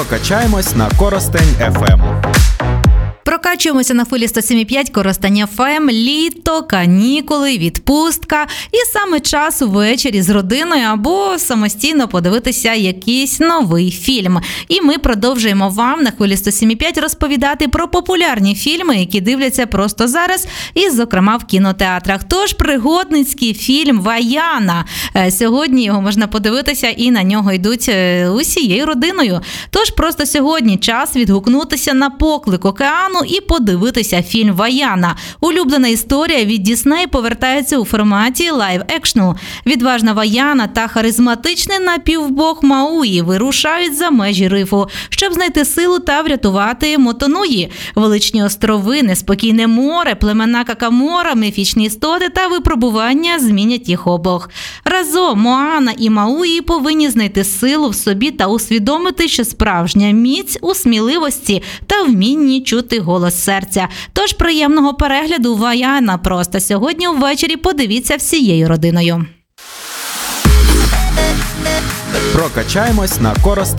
Прокачаємось на Коростень ФМ. Прокачуємося на хвилі 107,5 Коростень ФМ, літо, канікули, відпустка і саме час увечері з родиною або самостійно подивитися якийсь новий фільм. І ми продовжуємо вам на хвилі 107,5 розповідати про популярні фільми, які дивляться просто зараз і, зокрема, в кінотеатрах. Тож пригодницький фільм «Ваяна». Сьогодні його можна подивитися і на нього йдуть усією родиною. Тож просто сьогодні час відгукнутися на поклик океану і подивитися фільм «Ваяна». Улюблена історія від Дісней повертається у форматі лайв-екшну. Відважна Ваяна та харизматичний напівбог Мауї вирушають за межі рифу, щоб знайти силу та врятувати Мотонуї. Величні острови, неспокійне море, племена Какамора, міфічні істоти та випробування змінять їх обох. Разом Моана і Мауї повинні знайти силу в собі та усвідомити, що справжня міць у сміливості та вмінні чути голос серця. Тож приємного перегляду «Ваяна» просто сьогодні ввечері подивіться всією родиною. Прокачаємось на Коростень